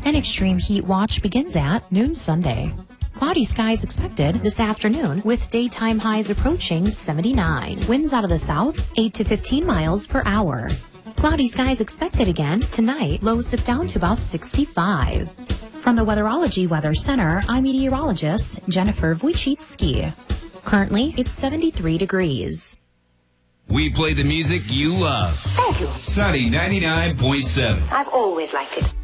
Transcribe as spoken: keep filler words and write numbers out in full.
An extreme heat watch begins at noon Sunday. Cloudy skies expected this afternoon with daytime highs approaching seventy-nine. Winds out of the south, eight to fifteen miles per hour. Cloudy skies expected again tonight, lows dip down to about sixty-five. From the Weatherology Weather Center, I'm meteorologist Jennifer Wojcicki. Currently, it's seventy-three degrees. We play the music you love. Thank you. Sunny ninety-nine point seven. I've always liked it.